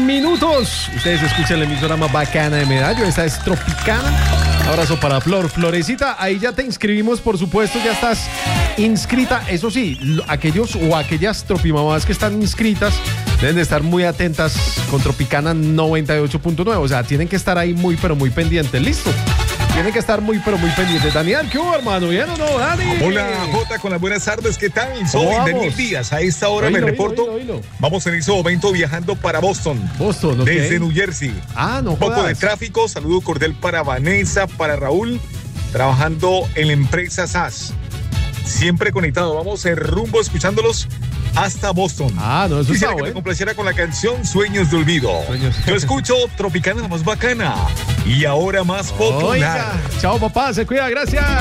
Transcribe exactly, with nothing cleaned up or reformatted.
minutos. Ustedes escuchan la emisora más bacana de Medallo. Esta es Tropicana. Abrazo para Flor. Florecita, ahí ya te inscribimos, por supuesto, ya estás inscrita. Eso sí, aquellos o aquellas tropimamás que están inscritas deben de estar muy atentas con Tropicana noventa y ocho punto nueve. O sea, tienen que estar ahí muy, pero muy pendientes. ¿Listo? Tienen que estar muy, pero muy pendientes. Daniel, ¿qué hubo, hermano? ¿Bien o no, Dani? Hola, Jota, con las buenas tardes. ¿Qué tal? Soy Daniel Díaz. A esta hora oílo, me oílo, reporto. oílo, oílo. Vamos en ese momento viajando para Boston. Boston, ok. Desde New Jersey. Ah, no Un poco jodas. de tráfico. Saludo cordial para Vanessa, para Raúl, trabajando en la empresa S A S. Siempre conectado. Vamos en rumbo escuchándolos hasta Boston. Ah, no, eso Quisiera está que bueno. me complaciera con la canción Sueños de Olvido. Sueños. Yo escucho Tropicana, la más bacana y ahora más popular. Oiga, chao, papá, se cuida, gracias.